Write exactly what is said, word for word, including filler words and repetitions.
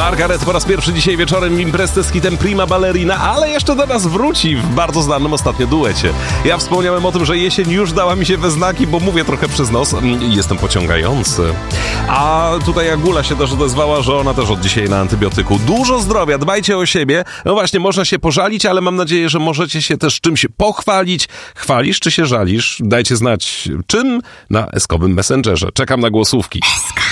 Margaret po raz pierwszy dzisiaj wieczorem imprezę z hitem Prima Ballerina, ale jeszcze do nas wróci w bardzo znanym ostatnio duecie. Ja wspomniałem o tym, że jesień już dała mi się we znaki, bo mówię trochę przez nos i jestem pociągający. A tutaj Agula się też odezwała, że ona też od dzisiaj na antybiotyku. Dużo zdrowia, dbajcie o siebie. No właśnie, można się pożalić, ale mam nadzieję, że możecie się też czymś pochwalić. Chwalisz czy się żalisz? Dajcie znać czym na eskowym Messengerze. Czekam na głosówki. Eska.